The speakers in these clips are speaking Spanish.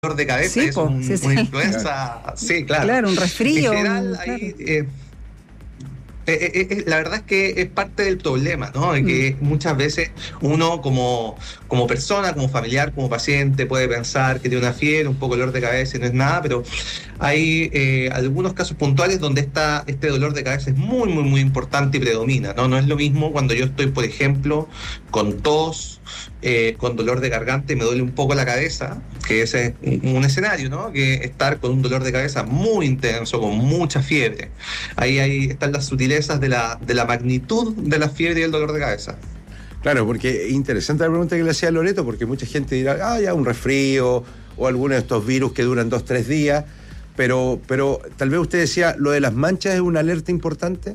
dolor de cabeza, Sí, es po, sí, sí. una influenza, sí, claro. Claro, un resfrío. En general, Claro. ahí, la verdad es que es parte del problema, ¿no? De que muchas veces uno como persona, como familiar, como paciente puede pensar que tiene una fiebre, un poco de dolor de cabeza y no es nada, pero hay algunos casos puntuales donde este dolor de cabeza es muy, muy, muy importante y predomina, ¿no? No es lo mismo cuando yo estoy, por ejemplo, con tos, con dolor de garganta y me duele un poco la cabeza, que ese es un escenario, ¿no? Que estar con un dolor de cabeza muy intenso, con mucha fiebre. Ahí están las sutilezas de la magnitud de la fiebre y el dolor de cabeza. Claro, porque es interesante la pregunta que le hacía Loreto, porque mucha gente dirá, ya un resfrío o alguno de estos virus que duran 2-3 días, pero tal vez usted decía, ¿lo de las manchas es una alerta importante?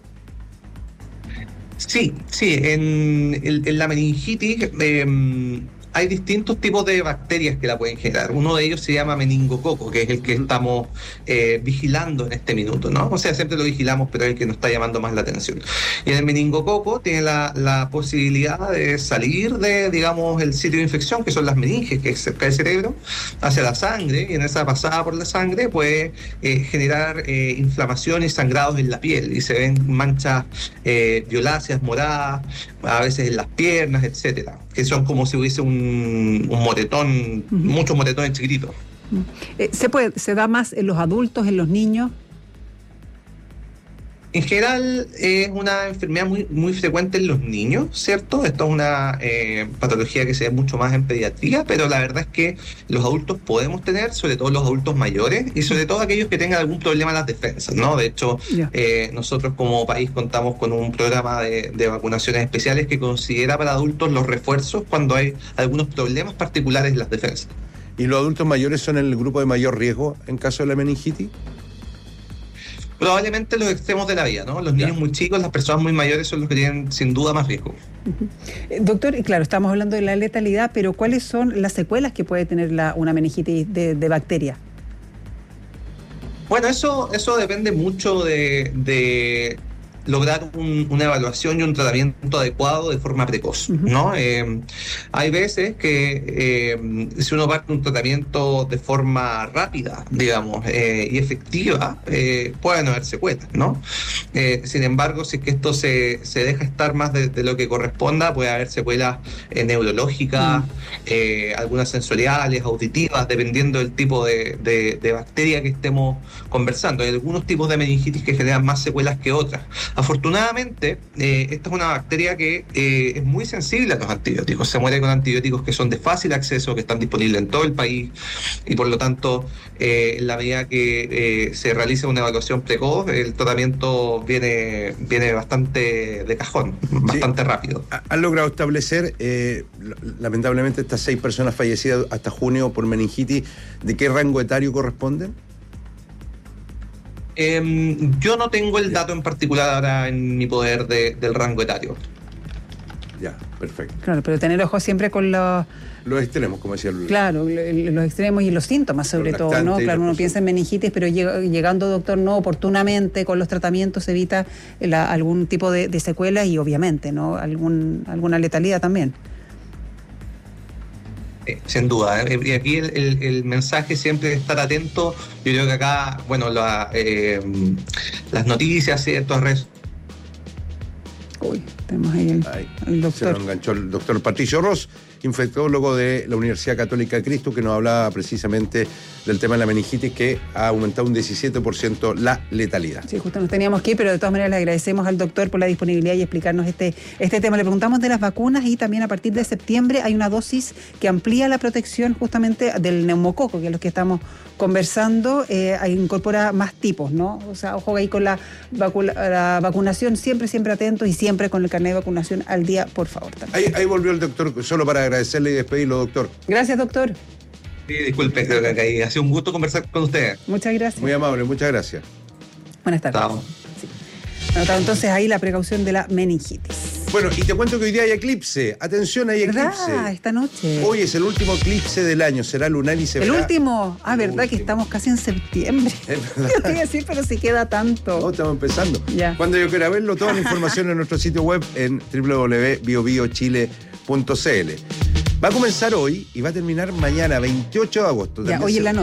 Sí, en la meningitis hay distintos tipos de bacterias que la pueden generar. Uno de ellos se llama meningococo, que es el que estamos vigilando en este minuto, ¿no? O sea, siempre lo vigilamos, pero es el que nos está llamando más la atención. Y el meningococo tiene la posibilidad de salir de, digamos, el sitio de infección, que son las meninges, que es cerca del cerebro, hacia la sangre, y en esa pasada por la sangre puede generar inflamación y sangrados en la piel, y se ven manchas violáceas, moradas, a veces en las piernas, etcétera, que son como si hubiese un moretón, muchos moretones chiquititos. ¿Se da más en los adultos, en los niños? En general es una enfermedad muy, muy frecuente en los niños, ¿cierto? Esto es una patología que se ve mucho más en pediatría, pero la verdad es que los adultos podemos tener, sobre todo los adultos mayores y sobre todo aquellos que tengan algún problema en las defensas, ¿no? De hecho, nosotros como país contamos con un programa de vacunaciones especiales que considera para adultos los refuerzos cuando hay algunos problemas particulares en las defensas. ¿Y los adultos mayores son el grupo de mayor riesgo en caso de la meningitis? Probablemente los extremos de la vida, ¿no? Los niños muy chicos, las personas muy mayores son los que tienen sin duda más riesgo. Doctor, y claro, estamos hablando de la letalidad, pero ¿cuáles son las secuelas que puede tener una meningitis de bacteria? Bueno, eso depende mucho de lograr una evaluación y un tratamiento adecuado de forma precoz, ¿no? Hay veces que si uno parte un tratamiento de forma rápida, digamos, y efectiva, pueden haber secuelas, ¿no? Sin embargo, si es que esto se deja estar más de lo que corresponda, puede haber secuelas neurológicas, algunas sensoriales, auditivas, dependiendo del tipo de bacteria que estemos conversando. Hay algunos tipos de meningitis que generan más secuelas que otras. Afortunadamente, esta es una bacteria que es muy sensible a los antibióticos. Se muere con antibióticos que son de fácil acceso, que están disponibles en todo el país, y por lo tanto, en la medida que se realice una evaluación precoz, el tratamiento viene bastante de cajón, bastante rápido. ¿Han logrado establecer, lamentablemente, estas 6 personas fallecidas hasta junio por meningitis, de qué rango etario corresponden? Yo no tengo el dato en particular ahora en mi poder del rango etario. Ya, perfecto. Claro, pero tener ojo siempre con los extremos, como decía Lula. Claro, los extremos y los síntomas sobre todo, ¿no? Claro, uno piensa en meningitis, pero llegando, doctor, no oportunamente con los tratamientos se evita algún tipo de secuela y obviamente, ¿no? Alguna letalidad también. Sin duda, y aquí el mensaje siempre es estar atento. Yo creo que acá, bueno, las noticias, ciertas redes. Uy, tenemos ahí el doctor. Se lo enganchó el doctor Patricio Ros, infectólogo de la Universidad Católica de Cristo, que nos hablaba precisamente del tema de la meningitis, que ha aumentado un 17% la letalidad. Sí, justo nos teníamos que ir, pero de todas maneras le agradecemos al doctor por la disponibilidad y explicarnos este tema. Le preguntamos de las vacunas y también a partir de septiembre hay una dosis que amplía la protección justamente del neumococo, que es lo que estamos conversando, incorpora más tipos, ¿no? O sea, ojo ahí con la vacunación, siempre atentos y siempre con el carnet de vacunación al día, por favor. Ahí volvió el doctor, solo para agradecerle y despedirlo, doctor. Gracias, doctor. Sí, disculpe, que ha sido un gusto conversar con ustedes. Muchas gracias. Muy amable, muchas gracias. Buenas tardes. Chao. Sí. Bueno, entonces ahí la precaución de la meningitis. Bueno, y te cuento que hoy día hay eclipse. Atención, hay eclipse. ¿Verdad? Esta noche. Hoy es el último eclipse del año, será lunar y se verá. ¿El último? Ah, ¿verdad? Último. Que estamos casi en septiembre. Es verdad. Yo te iba a decir, pero si queda tanto. No, estamos empezando. Ya. Cuando yo quiera verlo, toda la información en nuestro sitio web en www.biobiochile.cl. Va a comenzar hoy y va a terminar mañana, 28 de agosto. Ya, hoy en la noche.